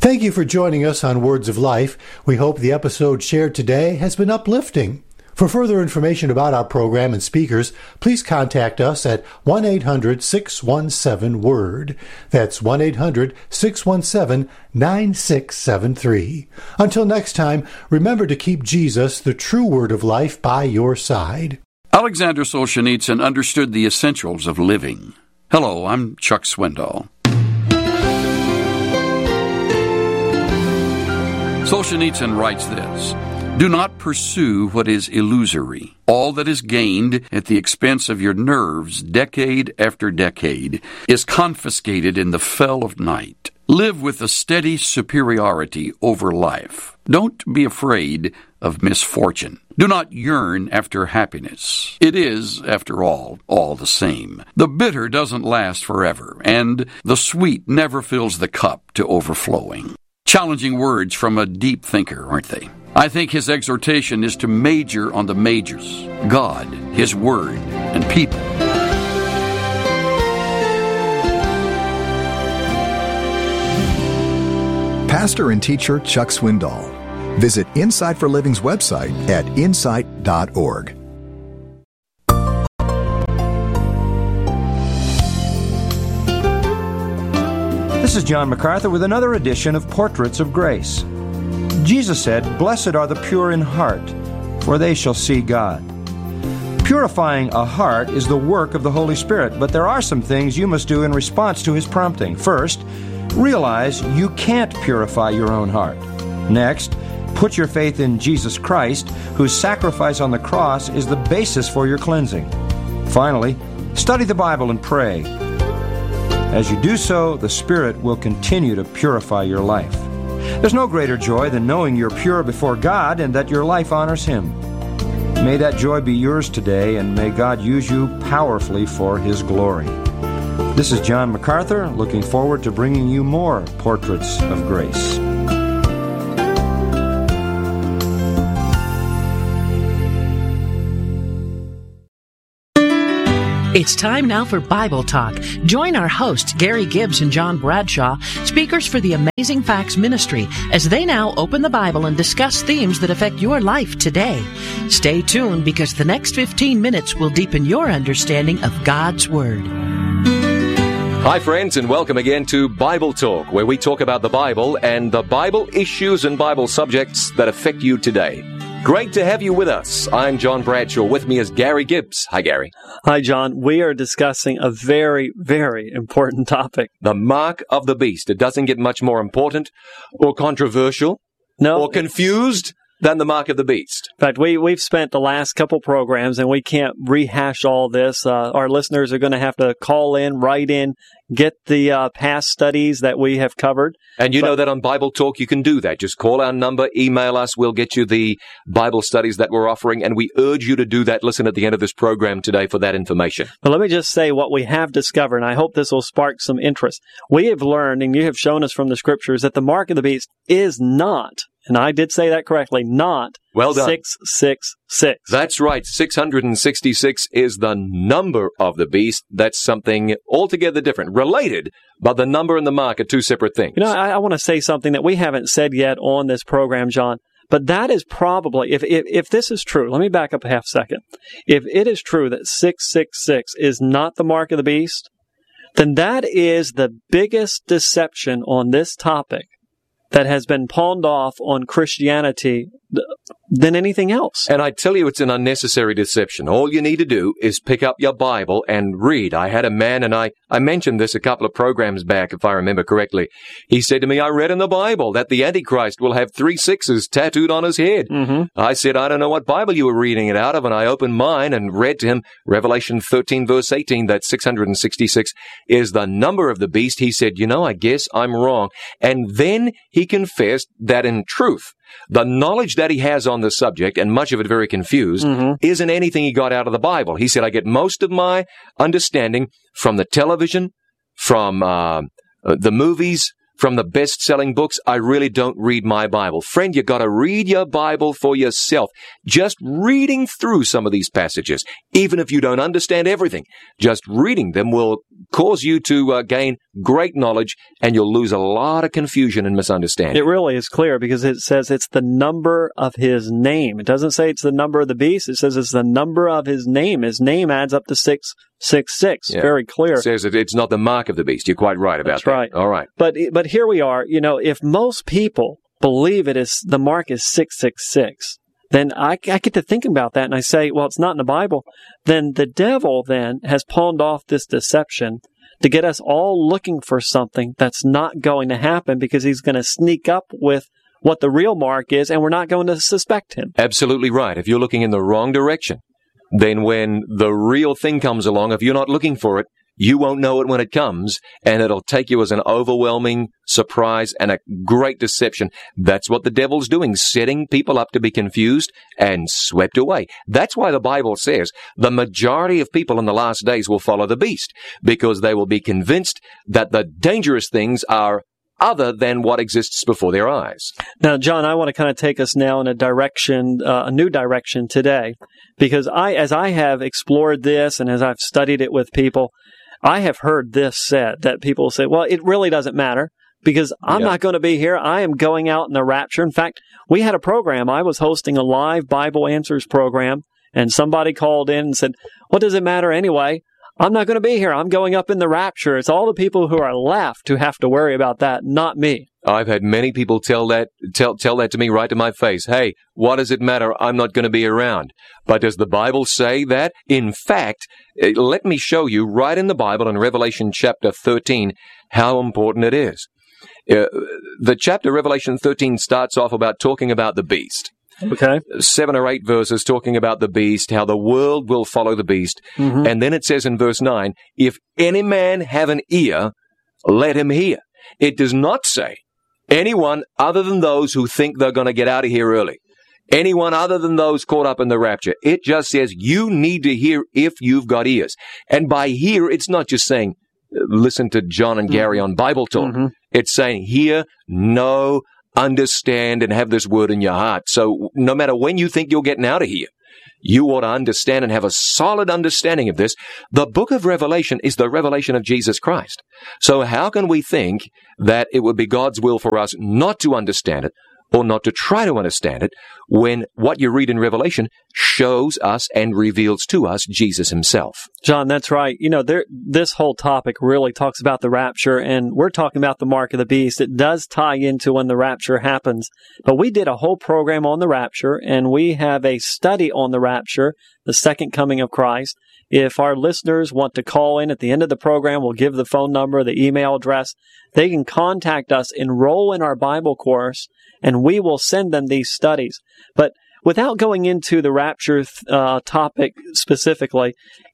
Thank you for joining us on Words of Life. We hope the episode shared today has been uplifting. For further information about our program and speakers, please contact us at 1-800-617-WORD. That's 1-800-617-9673. Until next time, remember to keep Jesus, the true Word of Life, by your side. Alexander Solzhenitsyn understood the essentials of living. Hello, I'm Chuck Swindoll. Solzhenitsyn writes this: "Do not pursue what is illusory. All that is gained at the expense of your nerves decade after decade is confiscated in the fell of night. Live with a steady superiority over life. Don't be afraid of misfortune. Do not yearn after happiness. It is, after all the same. The bitter doesn't last forever, and the sweet never fills the cup to overflowing." Challenging words from a deep thinker, aren't they? I think his exhortation is to major on the majors: God, His Word, and people. Pastor and teacher Chuck Swindoll. Visit Insight for Living's website at insight.org. This is John MacArthur with another edition of Portraits of Grace. Jesus said, "Blessed are the pure in heart, for they shall see God." Purifying a heart is the work of the Holy Spirit, but there are some things you must do in response to His prompting. First, realize you can't purify your own heart. Next, put your faith in Jesus Christ, whose sacrifice on the cross is the basis for your cleansing. Finally, study the Bible and pray. As you do so, the Spirit will continue to purify your life. There's no greater joy than knowing you're pure before God and that your life honors Him. May that joy be yours today, and may God use you powerfully for His glory. This is John MacArthur, looking forward to bringing you more Portraits of Grace. It's time now for Bible Talk. Join our hosts, Gary Gibbs and John Bradshaw, speakers for the Amazing Facts Ministry, as they now open the Bible and discuss themes that affect your life today. Stay tuned, because the next 15 minutes will deepen your understanding of God's Word. Hi friends, and welcome again to Bible Talk, where we talk about the Bible and the Bible issues and Bible subjects that affect you today. Great to have you with us. I'm John Bradshaw. With me is Gary Gibbs. Hi, Gary. Hi, John. We are discussing a very, very important topic. The mark of the beast. It doesn't get much more important or controversial or confused than the mark of the beast. In fact, we've spent the last couple programs, and we can't rehash all this. Our listeners are going to have to call in, write in, get the past studies that we have covered. And you know that on Bible Talk you can do that. Just call our number, email us, we'll get you the Bible studies that we're offering, and we urge you to do that. Listen at the end of this program today for that information. But let me just say what we have discovered, and I hope this will spark some interest. We have learned, and you have shown us from the Scriptures, that the mark of the beast is not, and I did say that correctly, not well done. 666. That's right. 666 is the number of the beast. That's something altogether different. Related, but the number and the mark are two separate things. You know, I want to say something that we haven't said yet on this program, John. But that is probably, if this is true, let me back up a half second. If it is true that 666 is not the mark of the beast, then that is the biggest deception on this topic that has been pawned off on Christianity than anything else. And I tell you, it's an unnecessary deception. All you need to do is pick up your Bible and read. I had a man, and I mentioned this a couple of programs back, if I remember correctly. He said to me, I read in the Bible that the Antichrist will have 3 6s tattooed on his head. Mm-hmm. I said, I don't know what Bible you were reading it out of, and I opened mine and read to him Revelation 13, verse 18, that 666 is the number of the beast. He said, you know, I guess I'm wrong. And then he confessed that in truth, the knowledge that he has on the subject, and much of it very confused, isn't anything he got out of the Bible. He said, I get most of my understanding from the television, from the movies, from the best-selling books. I really don't read my Bible. Friend, you got to read your Bible for yourself. Just reading through some of these passages, even if you don't understand everything, just reading them will cause you to gain great knowledge, and you'll lose a lot of confusion and misunderstanding. It really is clear because it says it's the number of his name. It doesn't say it's the number of the beast. It says it's the number of his name. His name adds up to 666. Yeah. Very clear. It says it's not the mark of the beast. You're quite right about that. That's right. All right. But here we are. If most people believe the mark is 666, then I get to thinking about that and I say, well, it's not in the Bible. Then the devil then has pawned off this deception to get us all looking for something that's not going to happen because he's going to sneak up with what the real mark is and we're not going to suspect him. Absolutely right. If you're looking in the wrong direction, then when the real thing comes along, if you're not looking for it, you won't know it when it comes, and it'll take you as an overwhelming surprise and a great deception. That's what the devil's doing, setting people up to be confused and swept away. That's why the Bible says the majority of people in the last days will follow the beast, because they will be convinced that the dangerous things are other than what exists before their eyes. Now, John, I want to kind of take us now in a new direction today, because as I have explored this and as I've studied it with people, I have heard this said, that people say, well, it really doesn't matter because I'm not going to be here. I am going out in the rapture. In fact, we had a program. I was hosting a live Bible Answers program, and somebody called in and said, what does it matter anyway? I'm not going to be here. I'm going up in the rapture. It's all the people who are left who have to worry about that, not me. I've had many people tell that to me right to my face. Hey, what does it matter? I'm not going to be around. But does the Bible say that? In fact, let me show you right in the Bible in Revelation chapter 13 how important it is. The chapter Revelation 13 starts off about talking about the beast. Okay. 7 or 8 verses talking about the beast, how the world will follow the beast. Mm-hmm. And then it says in verse 9, if any man have an ear, let him hear. It does not say anyone other than those who think they're going to get out of here early. Anyone other than those caught up in the rapture. It just says you need to hear if you've got ears. And by hear, it's not just saying, listen to John and Gary on Bible Talk. Mm-hmm. It's saying hear, know, understand, and have this word in your heart. So no matter when you think you're getting out of here, you ought to understand and have a solid understanding of this. The book of Revelation is the revelation of Jesus Christ. So how can we think that it would be God's will for us not to understand it or not to try to understand it when what you read in Revelation shows us and reveals to us Jesus himself? John, that's right. This whole topic really talks about the rapture, and we're talking about the mark of the beast. It does tie into when the rapture happens. But we did a whole program on the rapture, and we have a study on the rapture, the second coming of Christ. If our listeners want to call in at the end of the program, we'll give the phone number, the email address. They can contact us, enroll in our Bible course, and we will send them these studies. But without going into the rapture topic specifically,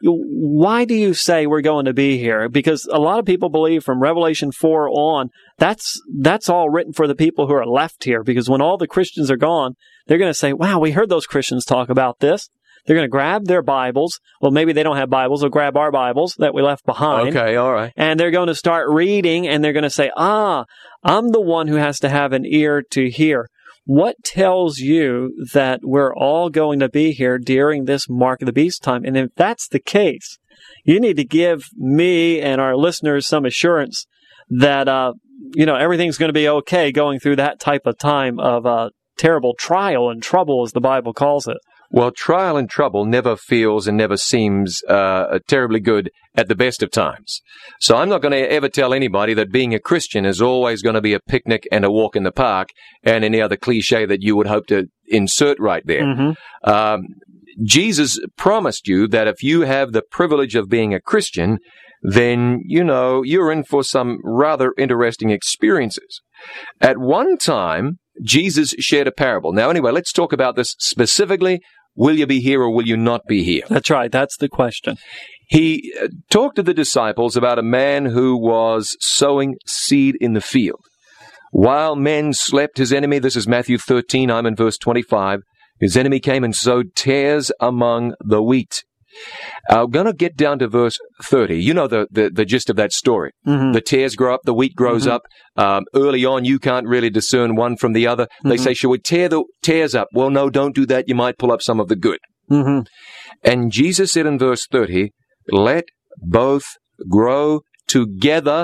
why do you say we're going to be here? Because a lot of people believe from Revelation 4 on, that's all written for the people who are left here. Because when all the Christians are gone, they're going to say, wow, we heard those Christians talk about this. They're going to grab their Bibles. Well, maybe they don't have Bibles. They'll grab our Bibles that we left behind. Okay, all right. And they're going to start reading, and they're going to say, I'm the one who has to have an ear to hear. What tells you that we're all going to be here during this Mark of the Beast time? And if that's the case, you need to give me and our listeners some assurance that, everything's going to be okay going through that type of time of terrible trial and trouble, as the Bible calls it. Well, trial and trouble never feels and never seems terribly good at the best of times. So I'm not going to ever tell anybody that being a Christian is always going to be a picnic and a walk in the park and any other cliche that you would hope to insert right there. Mm-hmm. Jesus promised you that if you have the privilege of being a Christian, then, you're in for some rather interesting experiences. At one time, Jesus shared a parable. Now, anyway, let's talk about this specifically. Will you be here or will you not be here? That's right. That's the question. He talked to the disciples about a man who was sowing seed in the field. While men slept, his enemy, this is Matthew 13, I'm in verse 25, his enemy came and sowed tares among the wheat. I'm going to get down to verse 30. You know the gist of that story. Mm-hmm. The tares grow up, the wheat grows mm-hmm. up. Early on, you can't really discern one from the other. Mm-hmm. They say, shall we tear the tares up? Well, no, don't do that. You might pull up some of the good. Mm-hmm. And Jesus said in verse 30, let both grow together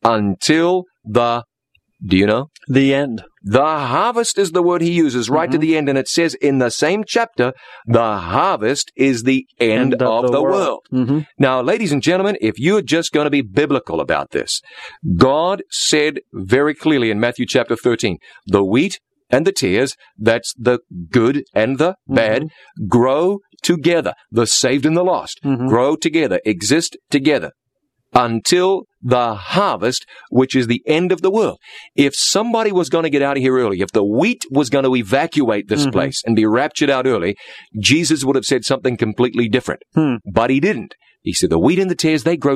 until the, do you know? The end. The harvest is the word he uses right to the end, and it says in the same chapter, the harvest is the end of the world. Now, ladies and gentlemen, if you're just going to be biblical about this, God said very clearly in Matthew chapter 13, the wheat and the tares, that's the good and the bad, grow together. The saved and the lost grow together, exist together, until the harvest, which is the end of the world. If somebody was going to get out of here early, if the wheat was going to evacuate this place and be raptured out early, Jesus would have said something completely different. But he didn't. He said, the wheat and the tares, they grow